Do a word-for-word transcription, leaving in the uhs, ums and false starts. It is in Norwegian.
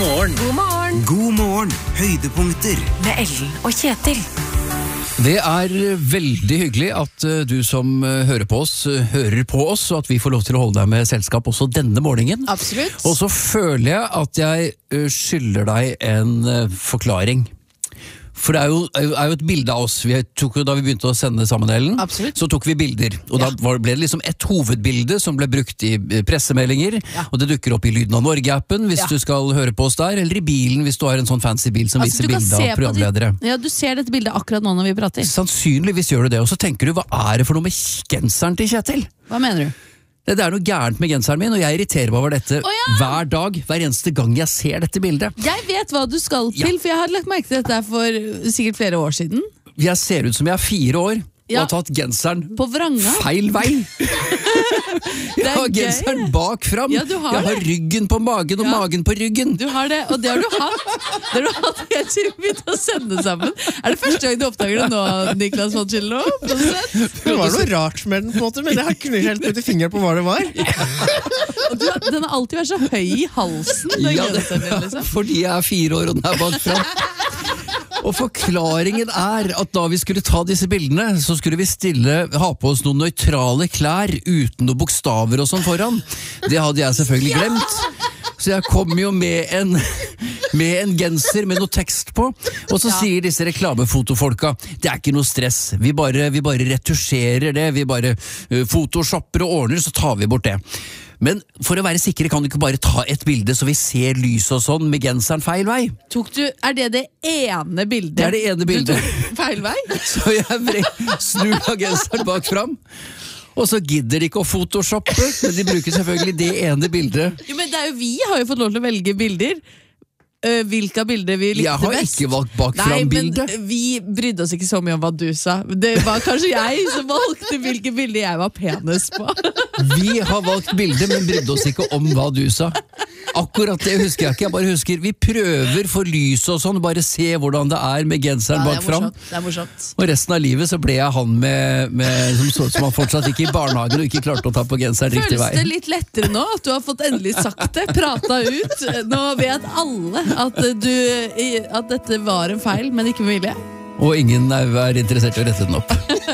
morgen. God morgen. God morgen. Høydepunkter. Med Ellen og Kjetil. Det er veldig hyggelig at uh, du som uh, hører på oss, uh, hører på oss, og at vi får lov til å holde deg med selskap også denne morgenen. Absolutt. Og så føler jeg at jeg uh, skylder deg en uh, forklaring. For det er jo, er jo et bilde av oss. Vi tok jo, da vi begynte å sende sammen, Ellen, Absolutt. så tok vi bilder. Og Ja. da var, ble det liksom et hovedbilde som ble brukt i uh, pressemeldinger, Ja. og det dukker opp i Lyden av Norge-appen hvis Ja. du skal høre på oss der, eller i bilen hvis du har en sånn fancy bil som Altså, viser du kan bilder se av på programledere. ditt- Ja, du ser dette bildet akkurat nå når vi prater. Sannsynligvis gjør du det, og så tenker du, hva er det for noe med genseren til Kjetil? Hva mener du? Det det er noe gærent med genseren min, og jeg irriterer meg over dette Å, ja! hver dag, hver eneste gang jeg ser dette bildet. Jeg vet hva du skal til, Ja. for jeg har lagt merke til dette for sikkert flere år siden. Jeg ser ut som jeg er fire år, og Ja. har tatt genseren På vranga. feil vei. Jeg er har gøy. genseren bak fram, Ja, du har jeg har det. ryggen på magen og Ja. magen på ryggen. Du har det, og det har du hatt. Det har du hatt helt siden vi begynte å sende sammen. Er det første gang du oppdager det nå, Niklas von Schillo? Det var noe rart med den, på en måte, men jeg har kunne ikke helt putte fingeren på hva det var. Og du, den har alltid vært så høy i halsen. Den Ja, det, genseren din, liksom. fordi jeg er fire år og den er bak fram. Og forklaringen er at da vi skulle ta disse bildene, så skulle vi stille, ha på oss noen nøytrale klær uten noen bokstaver og sånn foran. Det hadde jeg selvfølgelig glemt. Så jeg kom jo med en, med en genser med noe tekst på, og så Ja. sier disse reklamefotofolka, det er ikke noe stress, vi bare, vi bare retusjerer det, vi bare uh, photoshopper og ordner, så tar vi bort det. Men for å være sikre kan du ikke bare ta et bilde så vi ser lys og sånn med genseren feil vei. Tok du, er det det ene bildet? Det er det ene bildet. Du tok feil vei? Så jeg vre- snur da genseren bak fram. Og så gidder de ikke å photoshoppe, men de bruker selvfølgelig det ene bildet. Jo, men det er jo, vi har jo fått lov til å velge bilder. Uh, hvilke bilder vi likte Jeg har best. ikke valgt bak Nei, fram men bildet. vi brydde oss ikke så mye om hva du sa. Det var kanskje jeg som valgte hvilke bilder jeg var penest på. Vi har valgt bildet, men brydde oss ikke om hva du sa. Akkurat det husker jeg ikke. Jeg bare husker, vi prøver for lys og sånn, bare se hvordan det er med genseren Ja, bak fram. det er morsomt. Og resten av livet så ble jeg han med, med, som så ut som han fortsatt gikk i barnehagen og ikke klarte å ta på genseren riktig Føles det vei. litt lettere nå at du har fått endelig sagt det, prata ut? Nå vet alle at, du, at dette var en feil, men ikke med vilje. Og ingen er interessert i å rette den opp.